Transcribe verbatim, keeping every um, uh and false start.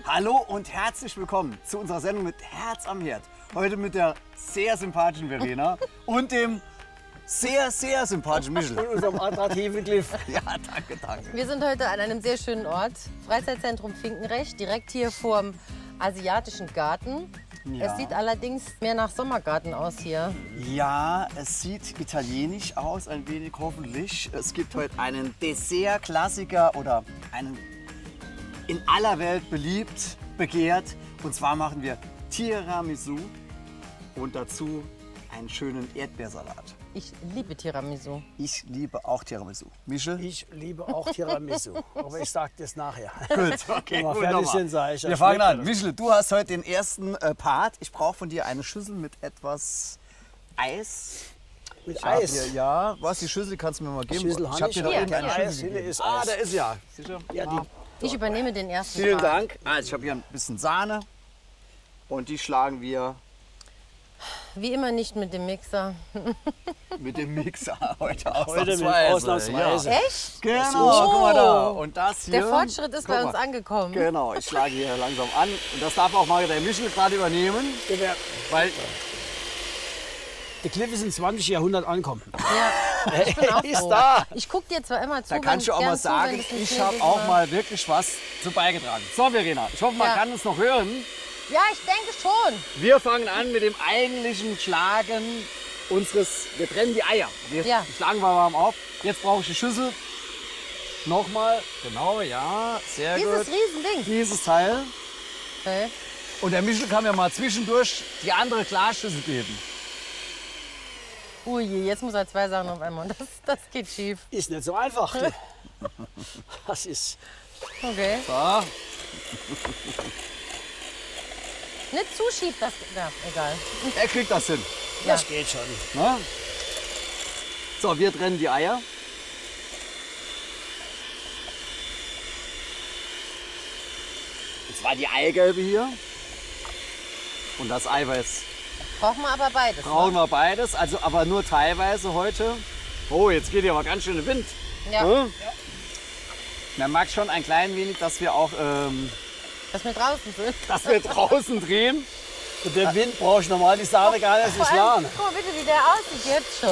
Hallo und herzlich willkommen zu unserer Sendung mit Herz am Herd. Heute mit der sehr sympathischen Verena und dem sehr, sehr sympathischen Michel. Und unserem attraktiven Cliff. Ja, danke, danke. Wir sind heute an einem sehr schönen Ort, Freizeitzentrum Finkenrecht, direkt hier vorm Asiatischen Garten. Ja. Es sieht allerdings mehr nach Sommergarten aus hier. Ja, es sieht italienisch aus, ein wenig hoffentlich. Es gibt heute einen Dessert-Klassiker oder einen in aller Welt beliebt, begehrt. Und zwar machen wir Tiramisu und dazu einen schönen Erdbeersalat. Ich liebe Tiramisu. Ich liebe auch Tiramisu. Michel? Ich liebe auch Tiramisu, aber ich sag das nachher. Gut, okay, Wenn wir fertig wunderbar. sind, sag ich, Wir das fangen schmeckt an. mir. Michel, du hast heute den ersten äh, Part. Ich brauche von dir eine Schüssel mit etwas Eis. Mit Ich hab Eis. Hier, ja, was die Schüssel kannst du mir mal geben? Schüssel ich habe habe ich. dir doch Hier, eben eine hier. Schüssel Eis, gegeben. hier ist Ah, Eis. da ist ja. Sicher? Ja, die, Ich übernehme den ersten Vielen Part. Dank. Also ich habe hier ein bisschen Sahne und die schlagen wir Wie immer nicht mit dem Mixer. mit dem Mixer heute Heute mit ausnahmsweise. Ausnahmsweise. Echt? Ja. Genau, guck mal da. Oh. Und das hier. Der Fortschritt ist guck bei uns mal. angekommen. Genau, ich schlage hier langsam an. Und das darf auch mal der Michel gerade übernehmen, Der, weil der Cliff ist im zwanzigsten Jahrhundert angekommen. Ja, ich bin auch Ist froh. da. Ich gucke dir zwar immer zu, da kannst du wenn- auch gern mal zu, sagen, wenn es nicht ich habe schnell auch geht, mal wirklich was zu beigetragen. So, Verena, ich hoffe, man Ja. kann uns noch hören. Ja, ich denke schon. Wir fangen an mit dem eigentlichen Schlagen unseres, wir trennen die Eier. Wir Ja. schlagen wir warm auf. Jetzt brauche ich die Schüssel. Nochmal, genau, ja, sehr Dieses gut. Riesending. Dieses Teil. Okay. Und der Michel kann mir mal zwischendurch die andere Glasschüssel geben. Ui, jetzt muss er zwei Sachen auf einmal. Das, das geht schief. Ist nicht so einfach. Du. Das ist. Okay. So. Nicht zu schief, das. Ja, egal. Er kriegt das hin. Das geht schon. Ne? So, wir trennen die Eier. Das war die Eigelbe hier. Und das Eiweiß. Brauchen wir aber beides. Brauchen wir beides, also aber nur teilweise heute. Oh, jetzt geht hier aber ganz schön der Wind. Ja, Ne? Man mag schon ein klein wenig, dass wir auch ähm, dass wir draußen sind. dass wir draußen drehen. Für den Wind brauche ich normal die Sahne gar nicht zu Vor allem, schlagen. guck mal bitte, wie der aussieht jetzt schon.